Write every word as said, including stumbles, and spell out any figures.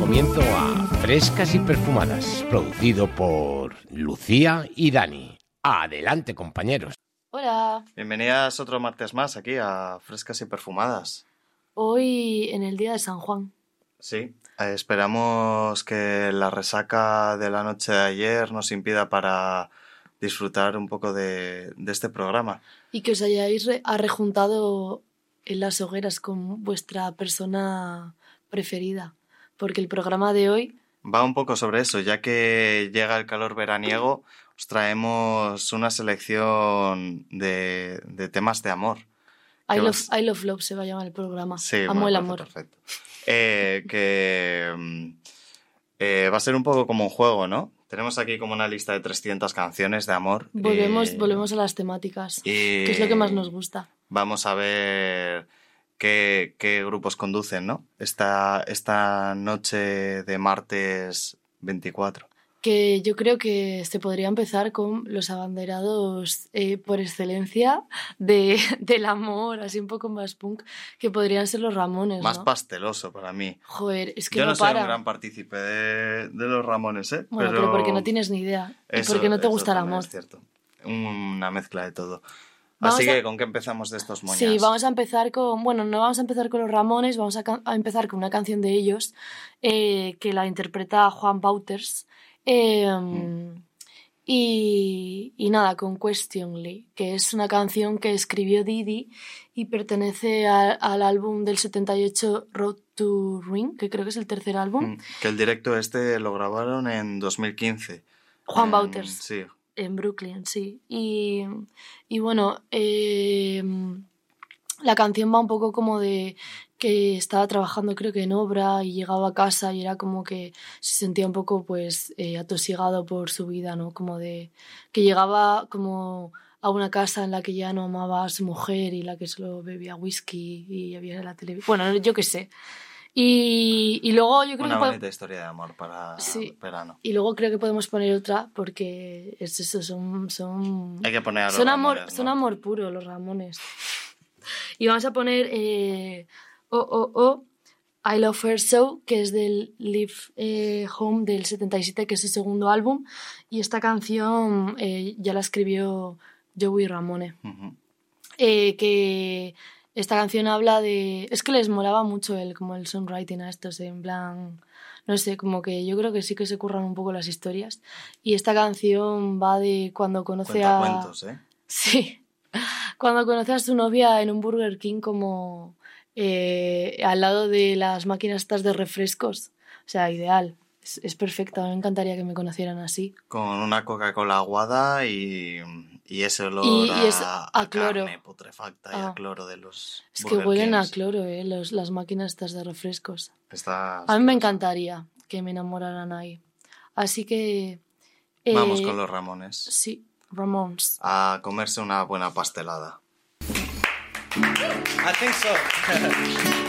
comienzo a Frescas y Perfumadas, producido por Lucía y Dani. Adelante, compañeros. Hola. Bienvenidas otro martes más aquí a Frescas y Perfumadas. Hoy en el día de San Juan. Sí, eh, esperamos que la resaca de la noche de ayer nos impida para disfrutar un poco de, de este programa. Y que os hayáis re- arrejuntado en las hogueras con vuestra persona preferida. Porque el programa de hoy... Va un poco sobre eso, ya que llega el calor veraniego, os traemos una selección de, de temas de amor. I love, vas... I love Love se va a llamar el programa. Sí, Amo bueno, el perfecto, amor. Perfecto. Eh, que eh, va a ser un poco como un juego, ¿no? Tenemos aquí como una lista de trescientas canciones de amor. Volvemos, y... volvemos a las temáticas, y... que es lo que más nos gusta. Vamos a ver qué, qué grupos conducen, ¿no? Esta, esta noche de martes veinticuatro. Que yo creo que se podría empezar con los abanderados eh, por excelencia de, del amor, así un poco más punk, que podrían ser los Ramones, Más ¿no? pasteloso para mí. Joder, es que yo no, no soy para. un gran partícipe de, de los Ramones, ¿eh? Bueno, pero... pero porque no tienes ni idea. Eso, y porque no te eso gusta el también amor. Es cierto. Una mezcla de todo. Vamos Así a... que, ¿con qué empezamos de estos moñas? Sí, vamos a empezar con... Bueno, no vamos a empezar con los Ramones, vamos a, can... a empezar con una canción de ellos eh, que la interpreta Juan Wouters. Eh, mm. y, y nada, con Questionly, que es una canción que escribió Didi y pertenece a, al álbum del setenta y ocho Road to Ruin, que creo que es el tercer álbum. Que el directo este lo grabaron en dos mil quince. Juan en... Wouters. Sí. En Brooklyn, sí. Y, y bueno, eh, la canción va un poco como de que estaba trabajando creo que en obra y llegaba a casa y era como que se sentía un poco pues eh, atosigado por su vida, ¿no? Como de que llegaba como a una casa en la que ya no amaba a su mujer y la que solo bebía whisky y había la televisión. Bueno, yo qué sé. Y, y luego yo creo Una que... bonita puede... historia de amor para sí. verano. Y luego creo que podemos poner otra porque es eso, son... son Hay que poner a los son Ramones, amor, ¿no? son amor puro los Ramones. Y vamos a poner eh, Oh, oh, oh, I Love Her So, que es del Live eh, Home del setenta y siete, que es su segundo álbum. Y esta canción eh, ya la escribió Joey Ramone. Uh-huh. Eh, que... Esta canción habla de... Es que les molaba mucho el, como el songwriting a estos, en plan... No sé, como que yo creo que sí que se curran un poco las historias. Y esta canción va de cuando conoce Cuenta a... cuentos, ¿eh? Sí. Cuando conoce a su novia en un Burger King como... Eh, al lado de las máquinas estas de refrescos. O sea, ideal. Es, es perfecto. Me encantaría que me conocieran así. Con una Coca-Cola aguada y, y ese olor y, a, y es a, a cloro. carne putrefacta ah. y a cloro de los Es Burger que huelen Kings. a cloro, ¿eh? Los, las máquinas estas de refrescos. Estás... A mí me encantaría que me enamoraran ahí. Así que... Eh, Vamos con los Ramones. Sí, Ramones. A comerse una buena pastelada. I think so.